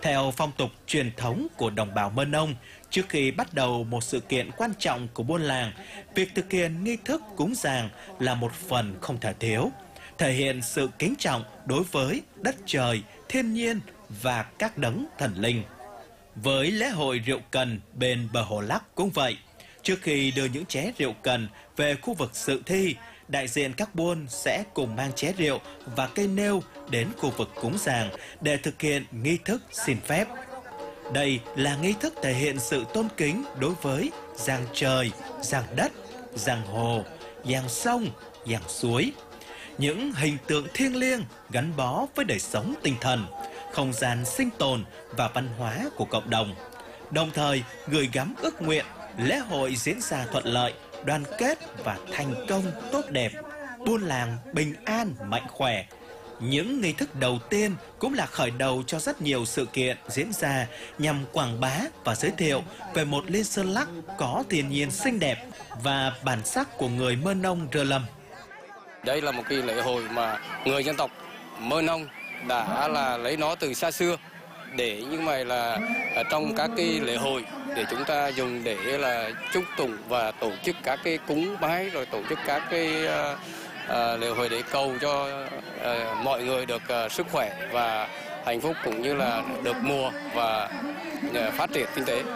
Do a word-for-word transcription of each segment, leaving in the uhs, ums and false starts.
Theo phong tục truyền thống của đồng bào Mơ Nông, trước khi bắt đầu một sự kiện quan trọng của buôn làng, việc thực hiện nghi thức cúng giàng là một phần không thể thiếu, thể hiện sự kính trọng đối với đất trời, thiên nhiên và các đấng thần linh. Với lễ hội rượu cần bên bờ Hồ Lắc cũng vậy. Trước khi đưa những ché rượu cần về khu vực dự thi, đại diện các buôn sẽ cùng mang ché rượu và cây nêu đến khu vực cúng giàng để thực hiện nghi thức xin phép. Đây là nghi thức thể hiện sự tôn kính đối với giàng trời, giàng đất, giàng hồ, giàng sông, giàng suối. Những hình tượng thiêng liêng gắn bó với đời sống tinh thần, không gian sinh tồn và văn hóa của cộng đồng. Đồng thời gửi gắm ước nguyện lễ hội diễn ra thuận lợi, đoàn kết và thành công tốt đẹp, buôn làng bình an mạnh khỏe. Những nghi thức đầu tiên cũng là khởi đầu cho rất nhiều sự kiện diễn ra nhằm quảng bá và giới thiệu về một Liên Sơn Lắc có thiên nhiên xinh đẹp và bản sắc của người Mơ Nông Rơ Lâm. Đây là một cái lễ hội mà người dân tộc Mơ Nông đã là lấy nó từ xa xưa để như vậy là trong các cái lễ hội để chúng ta dùng để là chúc tụng và tổ chức các cái cúng bái, rồi tổ chức các cái uh, uh, lễ hội để cầu cho uh, mọi người được uh, sức khỏe và hạnh phúc, cũng như là được mùa và uh, phát triển kinh tế.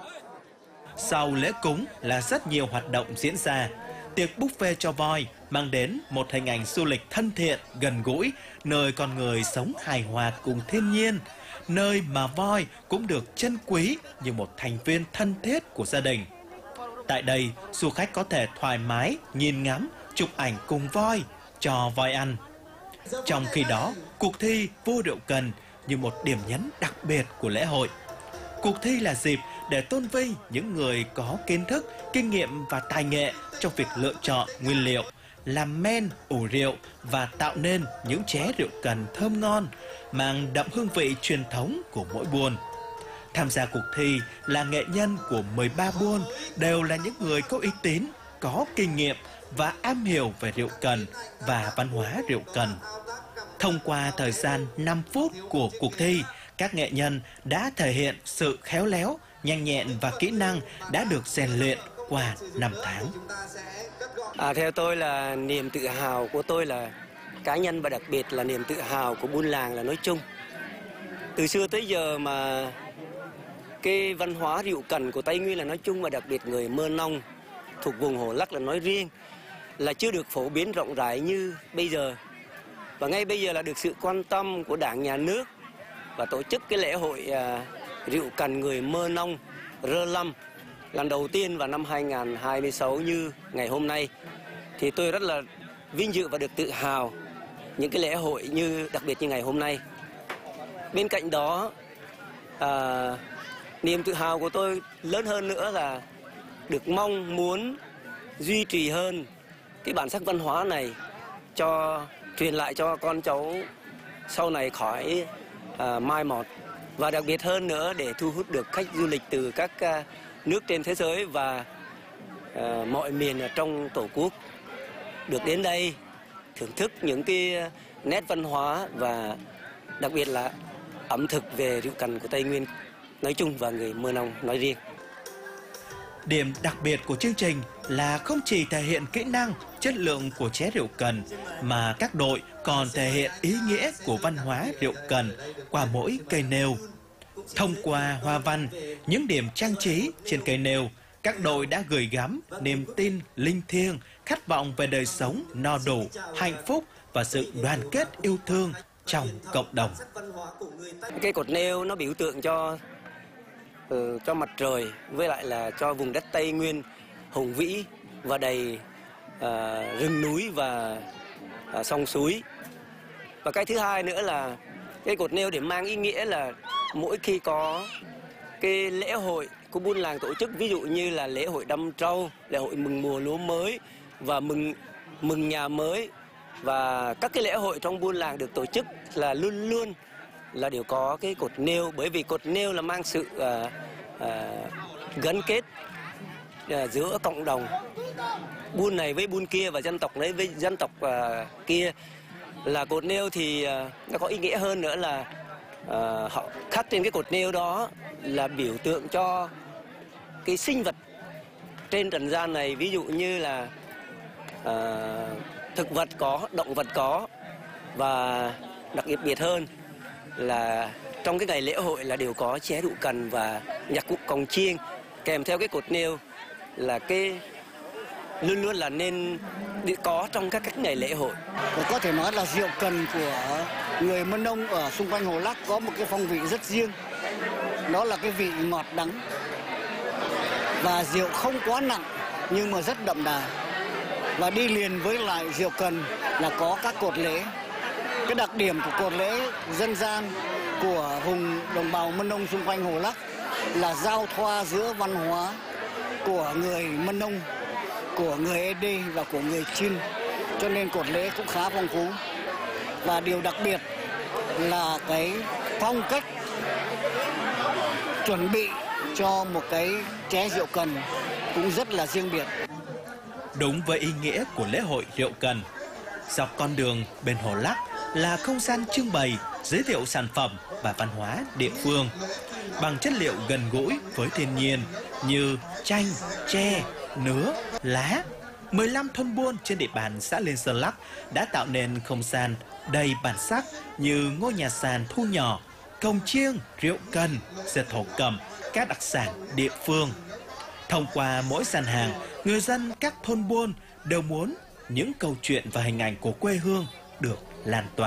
Sau lễ cúng là rất nhiều hoạt động diễn ra. Tiệc buffet cho voi mang đến một hình ảnh du lịch thân thiện, gần gũi, nơi con người sống hài hòa cùng thiên nhiên, nơi mà voi cũng được trân quý như một thành viên thân thiết của gia đình. Tại đây, du khách có thể thoải mái nhìn ngắm, chụp ảnh cùng voi, cho voi ăn. Trong khi đó, cuộc thi vua rượu cần như một điểm nhấn đặc biệt của lễ hội. Cuộc thi là dịp để tôn vinh những người có kiến thức, kinh nghiệm và tài nghệ trong việc lựa chọn nguyên liệu, làm men, ủ rượu và tạo nên những ché rượu cần thơm ngon, mang đậm hương vị truyền thống của mỗi buôn. Tham gia cuộc thi là nghệ nhân của mười ba buôn, đều là những người có uy tín, có kinh nghiệm và am hiểu về rượu cần và văn hóa rượu cần. Thông qua thời gian năm phút của cuộc thi, các nghệ nhân đã thể hiện sự khéo léo, nhanh nhẹn và kỹ năng đã được rèn luyện qua năm tháng. À, theo tôi là niềm tự hào của tôi là cá nhân, và đặc biệt là niềm tự hào của buôn làng là nói chung. Từ xưa tới giờ mà cái văn hóa rượu cần của Tây Nguyên là nói chung, và đặc biệt người Mơ Nông thuộc vùng Hồ Lắc là nói riêng, là chưa được phổ biến rộng rãi như bây giờ. Và ngay bây giờ là được sự quan tâm của Đảng, Nhà nước và tổ chức cái lễ hội à, rượu cần người Mơ Nông Rơ Lâm lần đầu tiên vào năm hai nghìn không trăm hai mươi sáu như ngày hôm nay, thì tôi rất là vinh dự và được tự hào những cái lễ hội như đặc biệt như ngày hôm nay. Bên cạnh đó, à, niềm tự hào của tôi lớn hơn nữa là được mong muốn duy trì hơn cái bản sắc văn hóa này, cho truyền lại cho con cháu sau này khỏi à, mai một, và đặc biệt hơn nữa để thu hút được khách du lịch từ các à, nước trên thế giới và à, mọi miền ở trong Tổ quốc được đến đây thưởng thức những cái nét văn hóa và đặc biệt là ẩm thực về rượu cần của Tây Nguyên nói chung và người Mơ Nông nói riêng. Điểm đặc biệt của chương trình là không chỉ thể hiện kỹ năng, chất lượng của ché rượu cần, mà các đội còn thể hiện ý nghĩa của văn hóa rượu cần qua mỗi cây nêu. Thông qua hoa văn, những điểm trang trí trên cây nêu, các đội đã gửi gắm niềm tin linh thiêng, khát vọng về đời sống no đủ, hạnh phúc và sự đoàn kết yêu thương trong cộng đồng. Cây cột nêu nó biểu tượng cho uh, cho mặt trời, với lại là cho vùng đất Tây Nguyên hùng vĩ và đầy uh, rừng núi và uh, sông suối. Và cái thứ hai nữa là cây cột nêu để mang ý nghĩa là mỗi khi có cái lễ hội của buôn làng tổ chức, ví dụ như là lễ hội đâm trâu, lễ hội mừng mùa lúa mới và mừng mừng nhà mới, và các cái lễ hội trong buôn làng được tổ chức là luôn luôn là đều có cái cột nêu, bởi vì cột nêu là mang sự uh, uh, gắn kết uh, giữa cộng đồng buôn này với buôn kia và dân tộc đấy với dân tộc uh, kia. Là cột nêu thì uh, nó có ý nghĩa hơn nữa là uh, họ khắc trên cái cột nêu đó là biểu tượng cho cái sinh vật trên trần gian này, ví dụ như là uh, thực vật có, động vật có, và đặc biệt hơn là trong cái ngày lễ hội là đều có chế rượu cần và nhạc cụ cồng chiêng, kèm theo cái cột nêu là cái luôn luôn là nên có trong các các ngày lễ hội. Và có thể nói là rượu cần của người Mân Nông ở xung quanh Hồ Lắc có một cái phong vị rất riêng. Đó là cái vị ngọt đắng. Và rượu không quá nặng nhưng mà rất đậm đà. Và đi liền với lại rượu cần là có các cột lễ. Cái đặc điểm của cột lễ dân gian của vùng đồng bào Mân Nông xung quanh Hồ Lắc là giao thoa giữa văn hóa của người Mân Nông, của người Ê Đê và của người Chin, cho nên cột lễ cũng khá phong phú. Và điều đặc biệt là cái phong cách chuẩn bị cho một cái chén rượu cần cũng rất là riêng biệt. Đúng với ý nghĩa của lễ hội rượu cần, dọc con đường bên Hồ Lắc là không gian trưng bày, giới thiệu sản phẩm và văn hóa địa phương bằng chất liệu gần gũi với thiên nhiên như chanh, tre, nứa, lá. mười lăm thôn buôn trên địa bàn xã Liên Sơn Lắc đã tạo nên không gian đầy bản sắc như ngôi nhà sàn thu nhỏ, cồng chiêng, rượu cần, dệt thổ cẩm, các đặc sản địa phương. Thông qua mỗi gian hàng, người dân các thôn buôn đều muốn những câu chuyện và hình ảnh của quê hương được lan tỏa.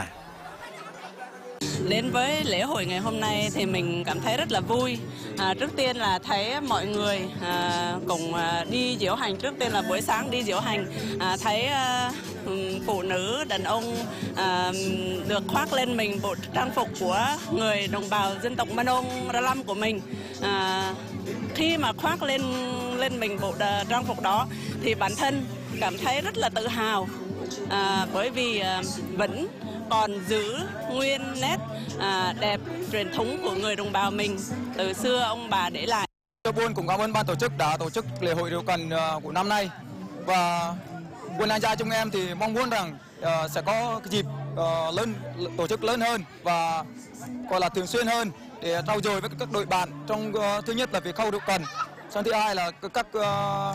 Đến với lễ hội ngày hôm nay thì mình cảm thấy rất là vui. À, trước tiên là thấy mọi người à, cùng à, đi diễu hành. Trước tiên là buổi sáng đi diễu hành, à, thấy à, phụ nữ, đàn ông à, được khoác lên mình bộ trang phục của người đồng bào dân tộc Mân Ông Ra Lâm của mình. À, khi mà khoác lên lên mình bộ trang phục đó thì bản thân cảm thấy rất là tự hào, à, bởi vì à, vẫn còn giữ nguyên nét à, đẹp truyền thống của người đồng bào mình từ xưa ông bà để lại. Buôn cũng cảm ơn ban tổ chức đã tổ chức lễ hội rượu cần uh, của năm nay, và buôn Làng Gia chúng em thì mong muốn rằng uh, sẽ có cái dịp uh, lớn tổ chức lớn hơn và gọi là thường xuyên hơn để trau dồi với các đội bạn trong uh, thứ nhất là việc khâu rượu cần, xong thứ hai là các uh,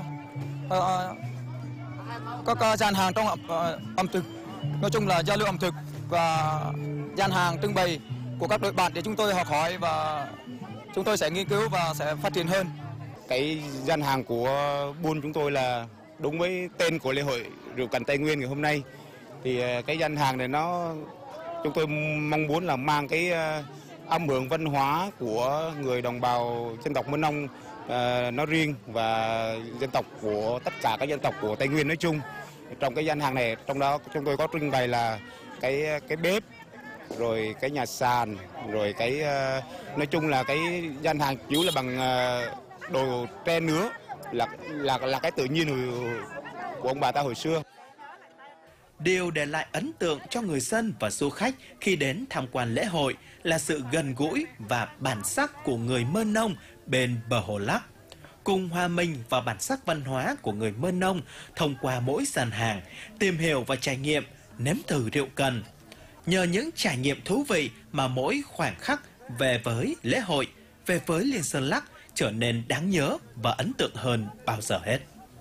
uh, các uh, gian hàng trong uh, ẩm thực, nói chung là giao lưu ẩm thực và gian hàng trưng bày của các đội bạn để chúng tôi học hỏi và chúng tôi sẽ nghiên cứu và sẽ phát triển hơn. Cái gian hàng của buôn chúng tôi là đúng với tên của lễ hội rượu cần Tây Nguyên ngày hôm nay. Thì cái gian hàng này nó chúng tôi mong muốn là mang cái âm hưởng văn hóa của người đồng bào dân tộc Mân Nông uh, nói riêng và dân tộc của tất cả các dân tộc của Tây Nguyên nói chung. Trong cái gian hàng này, trong đó chúng tôi có trưng bày là cái cái bếp, rồi cái nhà sàn, rồi cái uh, nói chung là cái gian hàng chủ yếu là bằng uh, đồ tre nứa, là là là cái tự nhiên hồi, của ông bà ta hồi xưa. Điều để lại ấn tượng cho người dân và du khách khi đến tham quan lễ hội là sự gần gũi và bản sắc của người Mân Nông bên bờ Hồ Lắc, cùng hòa mình vào bản sắc văn hóa của người Mân Nông thông qua mỗi gian hàng, tìm hiểu và trải nghiệm nếm thử rượu cần. Nhờ những trải nghiệm thú vị mà mỗi khoảnh khắc về với lễ hội, về với Liên Sơn Lắc trở nên đáng nhớ và ấn tượng hơn bao giờ hết.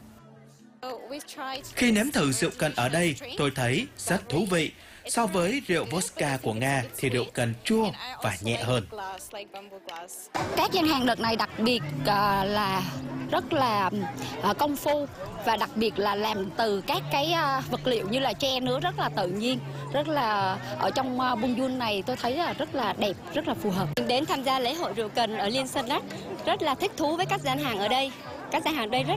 Khi nếm thử rượu cần ở đây, tôi thấy rất thú vị. So với rượu vodka của Nga thì rượu cần chua và nhẹ hơn. Các gian hàng đợt này đặc biệt uh, là rất là uh, công phu, và đặc biệt là làm từ các cái uh, vật liệu như là tre nứa rất là tự nhiên, rất là ở trong uh, Buôn Dun này tôi thấy là rất là đẹp, rất là phù hợp. Đến tham gia lễ hội rượu cần ở Liên Sơn Lắc rất là thích thú với các gian hàng ở đây. Các gian hàng đây rất